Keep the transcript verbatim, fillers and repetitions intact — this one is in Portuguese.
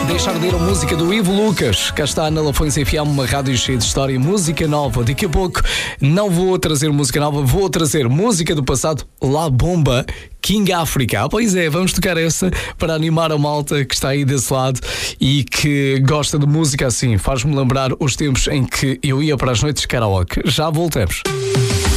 Deixar de ir a música do Ivo Lucas. Cá está na Lafões F M, uma rádio cheia de história, música nova. Daqui a pouco não vou trazer música nova, vou trazer música do passado, La Bomba, King África. Ah, pois é, vamos tocar essa para animar a malta que está aí desse lado e que gosta de música assim. Faz-me lembrar os tempos em que eu ia para as noites de karaoke. Já voltamos.